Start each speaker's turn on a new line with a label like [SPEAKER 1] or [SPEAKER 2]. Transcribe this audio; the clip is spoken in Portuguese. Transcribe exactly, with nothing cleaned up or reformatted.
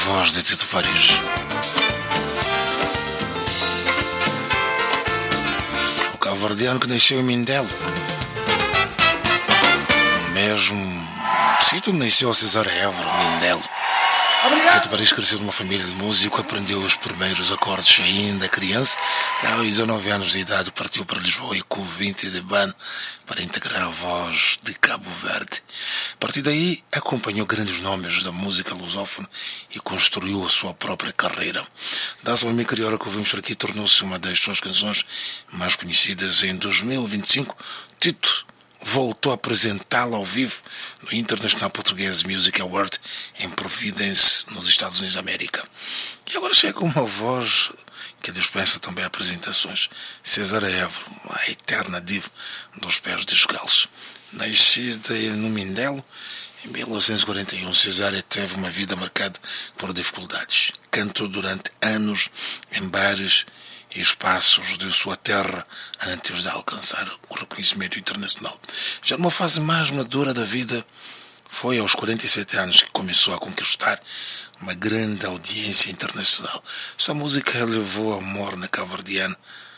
[SPEAKER 1] voz de Tito Paris. O cabo-verdiano que nasceu em Mindelo. O mesmo sítio onde nasceu César Évora, Mindelo. Tito Paris cresceu numa família de músico, aprendeu os primeiros acordes ainda criança. Aos dezenove anos de idade partiu para Lisboa e com vinte de ban para integrar a voz de Cabo Verde. A partir daí acompanhou grandes nomes da música lusófona e construiu a sua própria carreira. Dança Mami Crioula que ouvimos aqui tornou-se uma das suas canções mais conhecidas. Em dois mil e vinte e cinco, Tito voltou a apresentá-la ao vivo no International Portuguese Music Award em Providence, nos Estados Unidos da América. E agora chega uma voz que dispensa também apresentações. César Évora, a eterna diva dos pés descalços. Nascida no Mindelo, em mil novecentos e quarenta e um, Cesária teve uma vida marcada por dificuldades. Cantou durante anos em bares e espaços de sua terra antes de alcançar o reconhecimento internacional. Já numa fase mais madura da vida, foi aos quarenta e sete anos que começou a conquistar uma grande audiência internacional. Sua música levou amor na cabo-verdiana